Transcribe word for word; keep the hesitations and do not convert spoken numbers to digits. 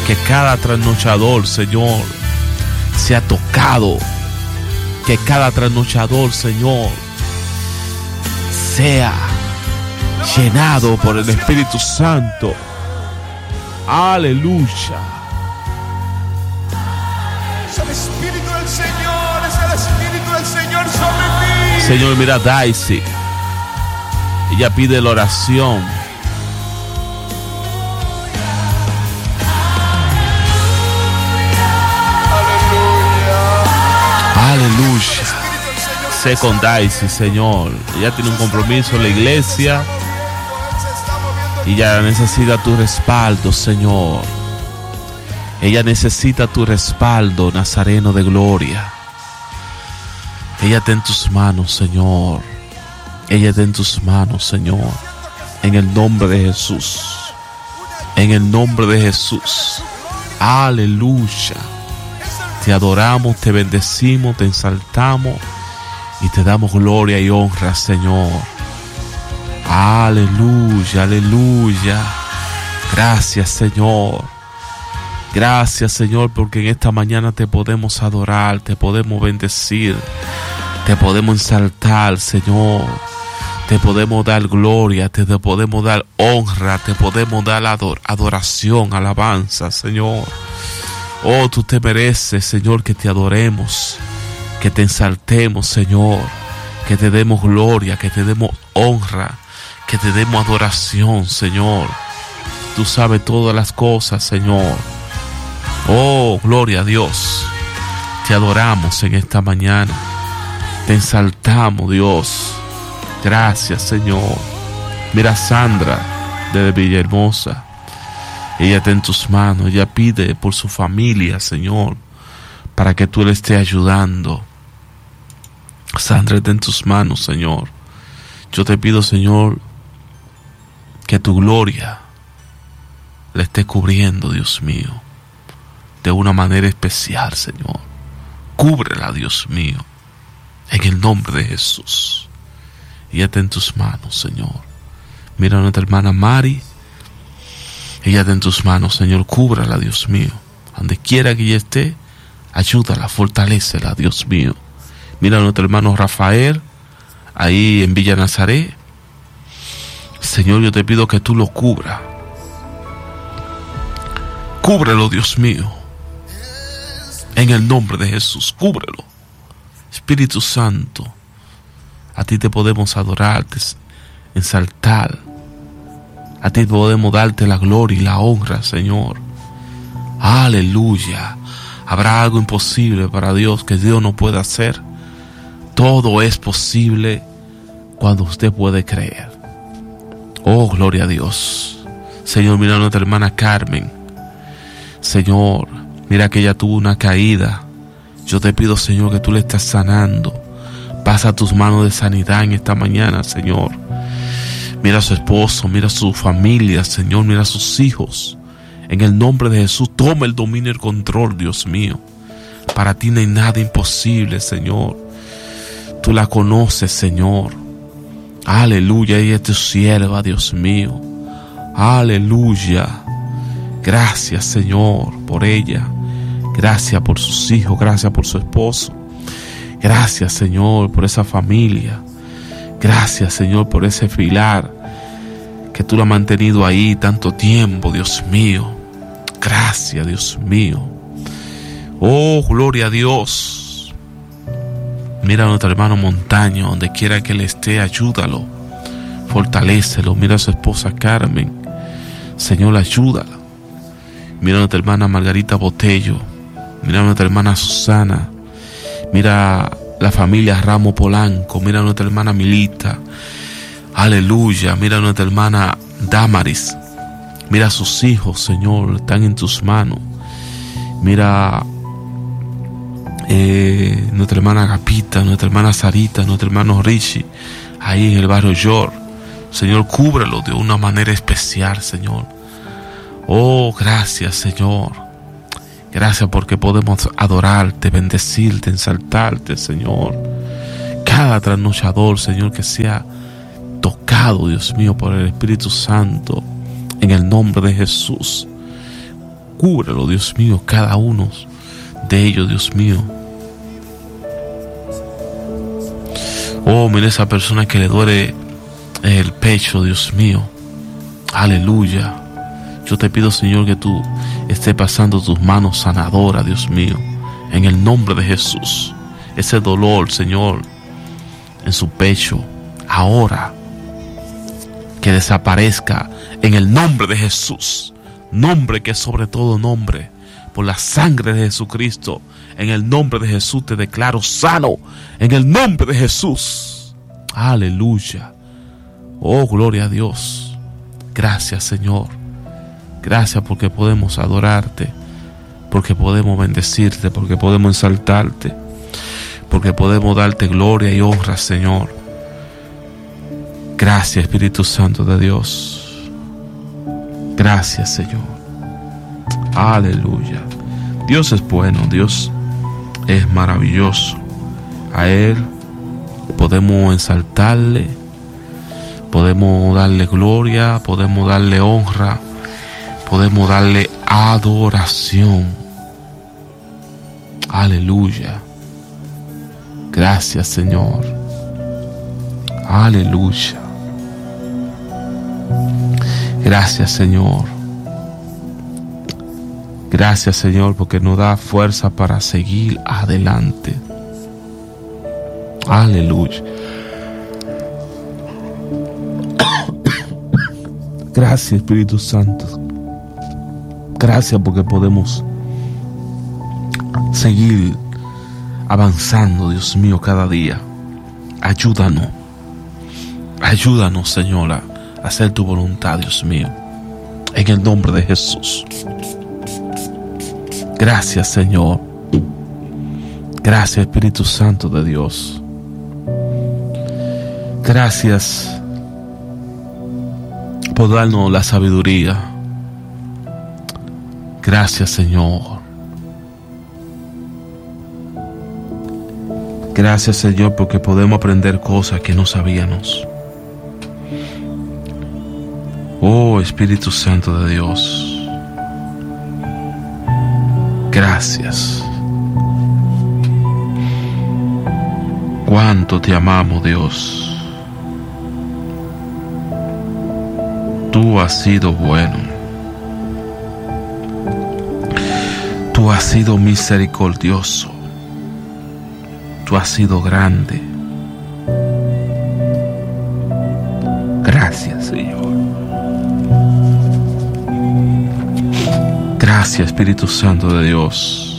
Que cada trasnochador, Señor, sea tocado. Que cada trasnochador, Señor, sea llenado por el Espíritu Santo. Aleluya. Es el Espíritu del Señor, es el Espíritu del Señor sobre mí. Señor, mira a Daisy. Ella pide la oración. Aleluya. Sé con Daisy, Señor. Ella tiene un compromiso en la iglesia y ella necesita tu respaldo, Señor. Ella necesita tu respaldo, Nazareno de gloria. Ella está en tus manos, Señor. Ella está en tus manos, Señor. En el nombre de Jesús. En el nombre de Jesús. Aleluya. Te adoramos, te bendecimos, te exaltamos y te damos gloria y honra, Señor. Aleluya, aleluya. Gracias, Señor. Gracias, Señor, porque en esta mañana te podemos adorar, te podemos bendecir, te podemos exaltar, Señor. Te podemos dar gloria, te podemos dar honra, te podemos dar ador- adoración, alabanza, Señor. Oh, tú te mereces, Señor, que te adoremos, que te exaltemos, Señor, que te demos gloria, que te demos honra, que te demos adoración, Señor. Tú sabes todas las cosas, Señor. Oh, gloria a Dios. Te adoramos en esta mañana. Te exaltamos, Dios. Gracias, Señor. Mira a Sandra de Villahermosa. Ella está en tus manos. Ella pide por su familia, Señor, para que tú le estés ayudando. Sandra está en tus manos, Señor. Yo te pido, Señor, que tu gloria le esté cubriendo, Dios mío, de una manera especial, Señor. Cúbrela, Dios mío, en el nombre de Jesús. Ella está en tus manos, Señor. Mira a nuestra hermana Mari. Ella está en tus manos, Señor. Cúbrala, Dios mío. Donde quiera que ella esté, ayúdala, fortalécela, Dios mío. Mira a nuestro hermano Rafael, ahí en Villa Nazaret. Señor, yo te pido que tú lo cubras. Cúbrelo, Dios mío. En el nombre de Jesús, cúbrelo. Espíritu Santo, a ti te podemos adorar, exaltar. A ti podemos darte la gloria y la honra, Señor. Aleluya. ¿Habrá algo imposible para Dios que Dios no pueda hacer? Todo es posible cuando usted puede creer. Oh, gloria a Dios. Señor, mira a nuestra hermana Carmen. Señor, mira que ella tuvo una caída. Yo te pido, Señor, que tú le estás sanando. Pasa tus manos de sanidad en esta mañana, Señor. Mira a su esposo, mira a su familia, Señor, mira a sus hijos. En el nombre de Jesús, toma el dominio y el control, Dios mío. Para ti no hay nada imposible, Señor. Tú la conoces, Señor. Aleluya, ella es tu sierva, Dios mío. Aleluya. Gracias, Señor, por ella. Gracias por sus hijos, gracias por su esposo. Gracias, Señor, por esa familia. Gracias, Señor, por ese pilar que tú lo has mantenido ahí tanto tiempo, Dios mío. Gracias, Dios mío. Oh, gloria a Dios. Mira a nuestro hermano Montaño, donde quiera que él esté, ayúdalo, fortalécelo. Mira a su esposa Carmen, Señor, ayúdala. Mira a nuestra hermana Margarita Botello. Mira a nuestra hermana Susana. Mira la familia Ramos Polanco. Mira a nuestra hermana Milita. Aleluya. Mira a nuestra hermana Damaris. Mira a sus hijos, Señor, están en tus manos. Mira eh, nuestra hermana Agapita, nuestra hermana Sarita, nuestro hermano Richie, ahí en el barrio York. Señor, cúbrelo de una manera especial, Señor. Oh, gracias, Señor. Gracias porque podemos adorarte, bendecirte, exaltarte, Señor. Cada trasnochador, Señor, que sea tocado, Dios mío, por el Espíritu Santo, en el nombre de Jesús. Cúbrelo, Dios mío, cada uno de ellos, Dios mío. Oh, mira esa persona que le duele el pecho, Dios mío. Aleluya. Yo te pido, Señor, que tú estés pasando tus manos sanadoras, Dios mío, en el nombre de Jesús. Ese dolor, Señor, en su pecho, ahora, que desaparezca en el nombre de Jesús. Nombre que es sobre todo nombre. Por la sangre de Jesucristo, en el nombre de Jesús te declaro sano. En el nombre de Jesús. Aleluya. Oh, gloria a Dios. Gracias, Señor. Gracias porque podemos adorarte, porque podemos bendecirte, porque podemos exaltarte, porque podemos darte gloria y honra, Señor. Gracias, Espíritu Santo de Dios. Gracias, Señor. Aleluya. Dios es bueno, Dios es maravilloso. A Él podemos exaltarle, podemos darle gloria, podemos darle honra, podemos darle adoración. Aleluya. Gracias, Señor. Aleluya. Gracias, Señor. Gracias, Señor, porque nos da fuerza para seguir adelante. Aleluya. Gracias, Espíritu Santo. Gracias porque podemos seguir avanzando, Dios mío, cada día. Ayúdanos. Ayúdanos, Señor, a hacer tu voluntad, Dios mío. En el nombre de Jesús. Gracias, Señor. Gracias, Espíritu Santo de Dios. Gracias por darnos la sabiduría. Gracias, Señor. Gracias, Señor, porque podemos aprender cosas que no sabíamos. Oh, Espíritu Santo de Dios. Gracias. Cuánto te amamos, Dios. Tú has sido bueno. Tú has sido misericordioso. Tú has sido grande. Gracias, Señor. Gracias, Espíritu Santo de Dios.